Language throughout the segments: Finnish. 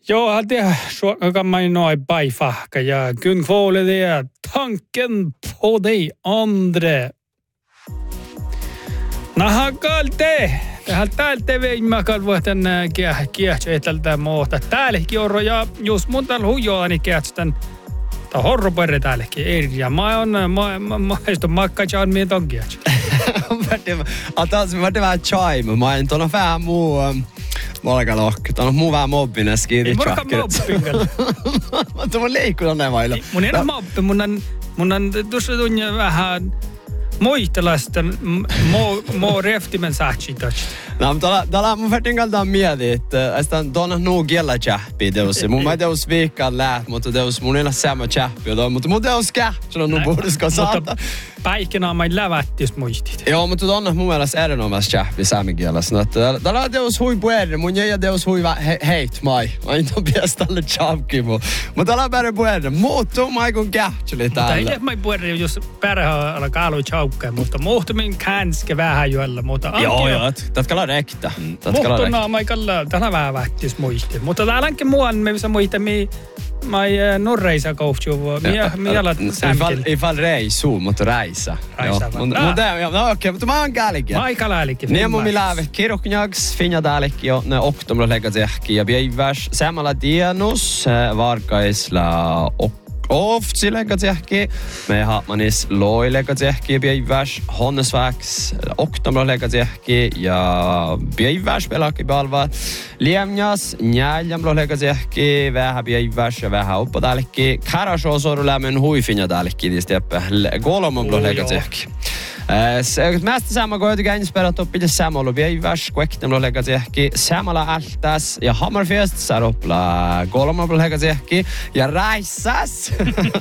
Ja, det kan man ju nå i bajfacka. Ja, kun kvåle det tanken på det andre. Naha kalte. Tähän täältä veimä kalvoitan kiehtä tältä muuta. Täälläkin on ja jos mun täällä huijoa niin kiehtä ta horroperre täälläkin eri. Ja mä istun makkajaan mihin ton kiehtä. Mä vähän chaima. Mä en tuolla vähän muu... Molkalohki. Tuolla muu vähän mobbines kiinni. Ei morka mobbingalla. Mä tuon leikkuun ne vailla. Mun ei ole mobbi. Mun on tuossa tunnia vähän... Muistelaista mo reftimen saatsit. No, täällä mun vertin kaltaan mieti, että tuonna nuu kiellä tjäppiä teossa. Mun mä teos viikkaan läht, mutta teos mun ei ole sama tjäppiä. Mutta mun teos kähtsillä nuu puhudisko saata. Mutta päikänä mä lävättis muistit. Joo, mutta tuonna mun mielestä erinomaisesti tjäppiä saamenkielessä. Täällä on teos hui puerre, mun jäi teos hui heit mai. Mä en tuon piästä tälle tjäpkiin mun. Mutta täällä on pärre puerre. Muuttuu mä kun kähtsili täällä. Mutta ei mä puerre, jos pärre alkaa aloa tjaukkeen. Mutta muhtumin känske vähän juella. Joo, tatkalla rekta. Muhtuna mä kalla tänä vähän vähtis muisti. Mutta täällä onkin muun, missä muista, mä ei nurreisa kohtjuu. Miellä sämkin. Ei fall reisu, mutta reisa. No okei, mutta mä oon kälkiä. Mä aika läälikin. Niin mun miläve kirjokkinags, finja täällekin jo ne oktomilla leikatehki. Ja päiväs samalla tienus varkaisla Ofsi leikatehki. Me haatmanis loi leikatehki päiväs. Honnesväks oktomilla leikatehki. Ja päiväs pelakki palvat. Liemjas njäljämlo leikatehki. Vähän päiväs ja vähän oppa täällekin. Karashosoru lämmen huifinja täällekin. Kolmomlo leikatehki. Mästä sama koitukä inspirat oppille samalla päiväs. Kuektemlo leikatehki. Samalla altas. Ja Hammerfest saropla kolmomlo leikatehki. Ja raissas.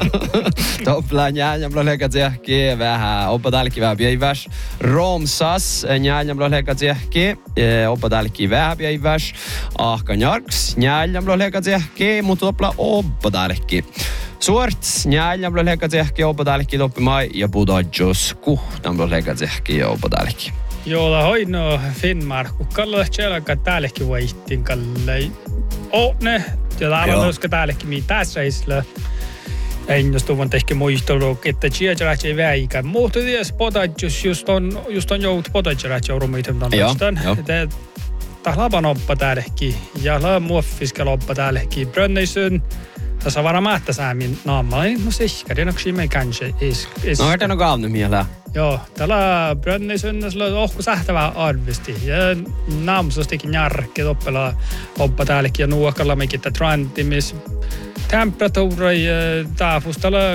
Topla njäljämlo leikatehki. Vähän oppa täällekin vähän päiväs. Romsas njäljämlo leikatehki. Oppa täällekin vähän päiväs. Ahkanjarks njäljämlo leikatehki. Mutta topla oppa täällekin. Suorts njäljämlo leikatehki. Oppa täällekin toppimai. Ja budajos kuhtamlo leikatehki. Oppa täällekin. Joo, hoino Finnmark. Kalla tjälkä täällekin vaihtin kalle. Ne. Ja täällä on koska täällekin mihin tässä isla. En jos tuon tehkä muistelu, että tjälkä ei väikä. Mutta ties budajos just on jout budajos joudumitem tonnestaan. Täällä on oppa täällekin. Ja la muoffiska oppa täällekin. Brönneisön. Tässä vara mähtä säämin naamalla. No sihkari, no ksimme kanske. No hörtä no kaavnu mielä. Joo, täällä Brönnisönnäsellä on ohku sähtävää arvisti. Ja naamsustikin järkki oppa täällekin ja nuokalla mikittä trantimis. Temperatuura ja taafus täällä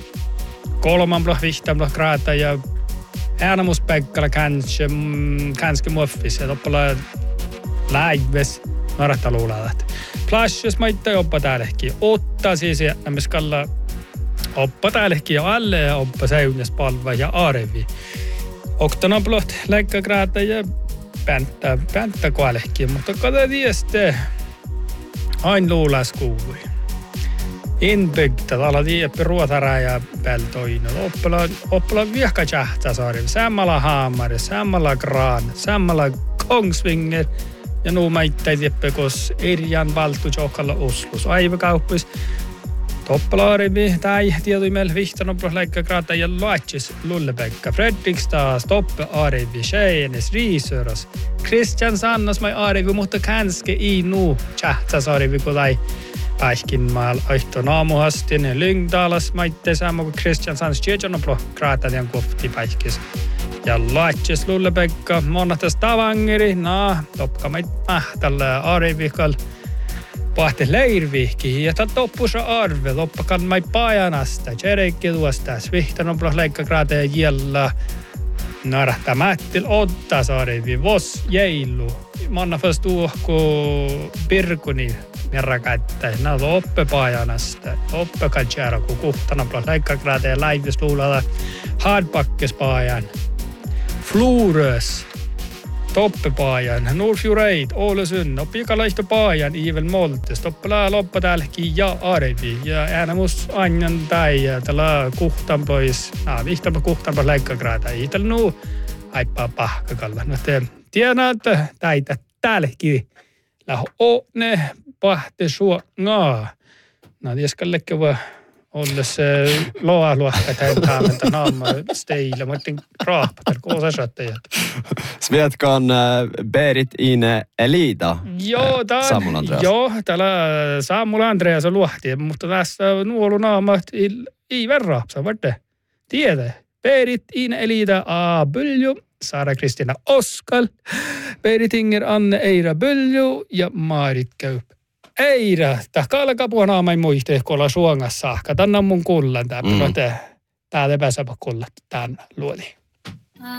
3 grader ja äänamuspäikkala kanske muoffis. Ja toppala läives narahta luulaat. Plasjes maitta oppa täällekin. Otta siis ja skalla oppa täällekin ja alle ja oppa säynäs palva ja arevi. Oktonablot läikkägraata ja päntä kuallekin. Mutta kada tieste ain luulas kuului. Inbyggda alla tieppi ruotarää ja peltoina. Oppala viehka tjähtäsaari. Samalla Haamari, samalla Graan, samalla Kongsvinger. Ja nuu maittai tieppi, kos Irjan valtu jokalla Oslus. Aivakauppis. Toppalaarivi, tai tietyimellä vihtanopros läikkägraata ja luatsis Lullebäcka. Fredrikstad, Stoppe, Arivi, Tjejenes, Risöras. Christian Sannas mai Arivi, mutta kanske i nuu tjähtäs Arivi, kun tai Päihkinmaal oihto naamuhastin. Lyngdalas maitte sama kuin Christian Sannas tjejanopro graatadian kohti päihkis. Ja luatsis Lullebäcka, monahtas Tavangeri, topka mait tällä Arivikal. Pahti leirvihki ja toppusa arve loppakan mai pajanasta. Jereikki tuostas vihtanopro läikkägraata ja jiella. Narahta mättil Ottasaarivi, vos jeilu. Manna först tuohku Pirkuni merrakättä. Nää oppe pajanasta. Oppe katsjara ku kuhtanopro läikkägraata ja läivis luulata. Hardbackes pajan. Florös. Toppepaajan, Nordfjoreit, Ålesund, Oppikalaihto paajan, Ivel Moltes, Toppelaa loppa täälläkin ja Arevi. Ja äänemus anjan tai ja tällä kuhtanpois, vihtanpa kuhtanpa läikkägraata. Iitäl nuu aippaa pahkakalla. No te tiedän, että täälläkin läho ne pahte suongaa. No tieskallekin voi olla se loaluokka tämän taamenta naamma steillä. Mä otin raahpatar, kun sä saattajat. Svetkan Berit Ine Elida. Joo, täällä Samuel Andreas on luhti, mutta tässä nuolu naamat ei verraapsa, varten. Tiedä. Berit Ine Elida A. Bylju, Sara-Kristina Oskal, Berit Inger Anne Eira Bylju ja Maarit Käyp. Eira, tahka alkaa puhua naamain muiste, kun ollaan suongassa saakka. Tänne on mun kullan, tää epäsäpä kullat, tän luoli.